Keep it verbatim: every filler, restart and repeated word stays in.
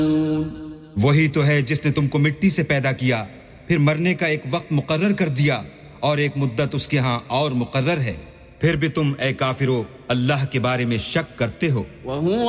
वही तो है जिसने तुमको मिट्टी से पैदा किया, फिर मरने का एक वक्त मुकर्रर कर दिया और एक मुद्दत उसके यहाँ और मुकर्रर है। फिर भी तुम ए काफिरो अल्लाह के बारे में शक करते हो।